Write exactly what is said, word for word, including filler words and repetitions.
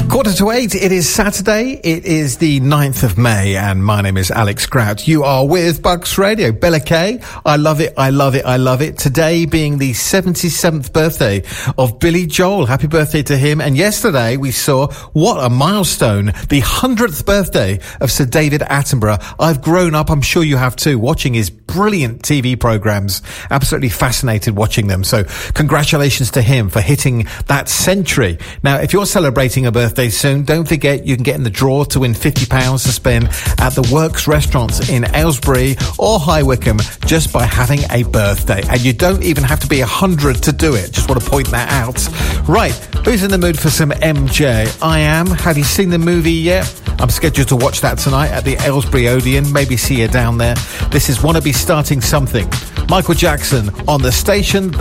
Quarter to eight, it is Saturday, it is the ninth of May, and my name is Alex Grout. You are with Bucks Radio. Bella Kay, I love it, I love it, I love it. Today being the seventy-seventh birthday of Billy Joel. Happy birthday to him. And yesterday we saw, what a milestone, the hundredth birthday of Sir David Attenborough. I've grown up, I'm sure you have too, watching his brilliant T V programmes. Absolutely fascinated watching them. So congratulations to him for hitting that century. Now, if you're celebrating a birthday soon, don't forget you can get in the draw to win fifty pounds to spend at the Works restaurants in Aylesbury or High Wycombe just by having a birthday. And you don't even have to be one hundred to do it. Just want to point that out. Right, who's in the mood for some M J? I am. Have you seen the movie yet? I'm scheduled to watch that tonight at the Aylesbury Odeon. Maybe see you down there. This is Wanna Be Starting Something. Michael Jackson on the station.